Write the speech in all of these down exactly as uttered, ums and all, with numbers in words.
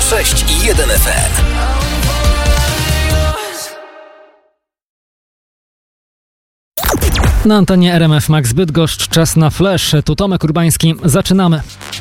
sześć i jeden F M. Na antenie R M F Max Bydgoszcz czas na flash. Tu Tomek Urbański. Zaczynamy.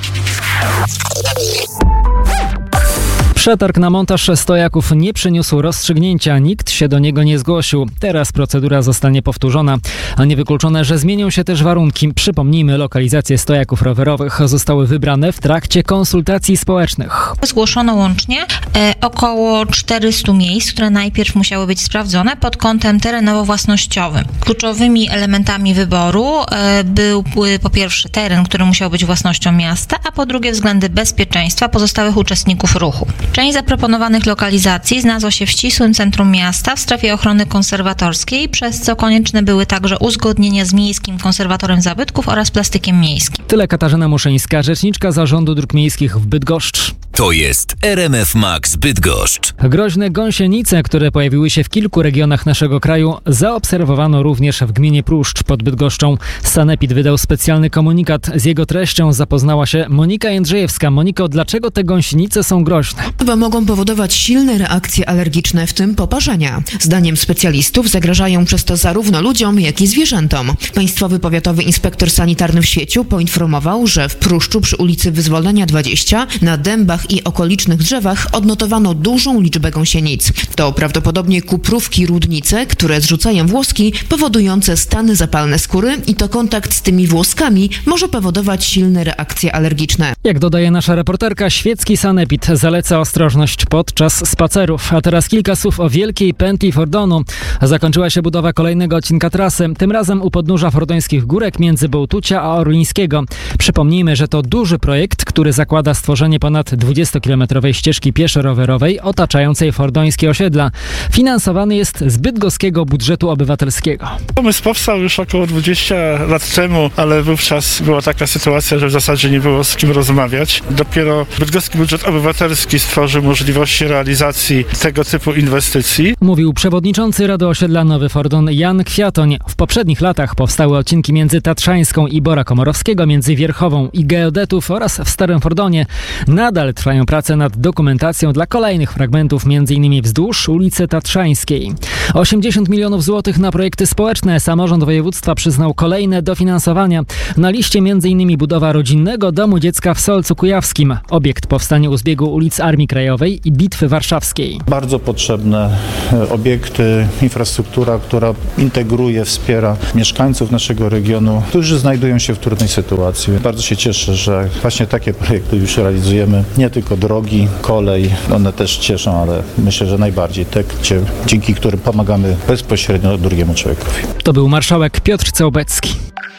Przetarg na montaż stojaków nie przyniósł rozstrzygnięcia, nikt się do niego nie zgłosił. Teraz procedura zostanie powtórzona, a niewykluczone, że zmienią się też warunki. Przypomnijmy, lokalizacje stojaków rowerowych zostały wybrane w trakcie konsultacji społecznych. Zgłoszono łącznie e, około czterysta miejsc, które najpierw musiały być sprawdzone pod kątem terenowo-własnościowym. Kluczowymi elementami wyboru e, był e, po pierwsze teren, który musiał być własnością miasta, a po drugie względy bezpieczeństwa pozostałych uczestników ruchu. Część zaproponowanych lokalizacji znalazła się w ścisłym centrum miasta w strefie ochrony konserwatorskiej, przez co konieczne były także uzgodnienia z Miejskim Konserwatorem Zabytków oraz Plastykiem Miejskim. Tyle Katarzyna Muszyńska, rzeczniczka Zarządu Dróg Miejskich w Bydgoszcz. To jest R M F Max Bydgoszcz. Groźne gąsienice, które pojawiły się w kilku regionach naszego kraju, zaobserwowano również w gminie Pruszcz pod Bydgoszczą. Sanepid wydał specjalny komunikat. Z jego treścią zapoznała się Monika Jędrzejewska. Moniko, dlaczego te gąsienice są groźne? Bo mogą powodować silne reakcje alergiczne, w tym poparzenia. Zdaniem specjalistów zagrażają przez to zarówno ludziom, jak i zwierzętom. Państwowy Powiatowy Inspektor Sanitarny w Świeciu poinformował, że w Pruszczu przy ulicy Wyzwolenia dwadzieścia na dębach i okolicznych drzewach odnotowano dużą liczbę gąsienic. To prawdopodobnie kuprówki rudnice, które zrzucają włoski powodujące stany zapalne skóry i to kontakt z tymi włoskami może powodować silne reakcje alergiczne. Jak dodaje nasza reporterka, świecki sanepid zaleca ostrożność podczas spacerów. A teraz kilka słów o wielkiej pętli Fordonu. Zakończyła się budowa kolejnego odcinka trasy, tym razem u podnóża fordońskich górek między Bełtucia a Orlińskiego. Przypomnijmy, że to duży projekt, który zakłada stworzenie ponad dwudziestokilometrowej ścieżki pieszo-rowerowej otaczającej fordońskie osiedla. Finansowany jest z bydgoskiego budżetu obywatelskiego. Pomysł powstał już około dwadzieścia lat temu, ale wówczas była taka sytuacja, że w zasadzie nie było z kim rozmawiać. Dopiero bydgoski budżet obywatelski stworzył możliwości realizacji tego typu inwestycji. Mówił przewodniczący Rady Osiedla Nowy Fordon Jan Kwiatoń. W poprzednich latach powstały odcinki między Tatrzańską i Bora Komorowskiego, między Wierchową i Geodetów oraz w Starym Fordonie. Nadal trwają prace nad dokumentacją dla kolejnych fragmentów, m.in. wzdłuż ulicy Tatrzańskiej. osiemdziesiąt milionów złotych na projekty społeczne. Samorząd województwa przyznał kolejne dofinansowania. Na liście m.in. budowa rodzinnego domu dziecka w Solcu Kujawskim. Obiekt powstanie u zbiegu ulic Armii Krajowej i Bitwy Warszawskiej. Bardzo potrzebne obiekty, infrastruktura, która integruje, wspiera mieszkańców naszego regionu, którzy znajdują się w trudnej sytuacji. Bardzo się cieszę, że właśnie takie projekty już realizujemy. Nie tylko drogi, kolej, one też cieszą, ale myślę, że najbardziej te, dzięki którym pomagamy bezpośrednio drugiemu człowiekowi. To był marszałek Piotr Całbecki.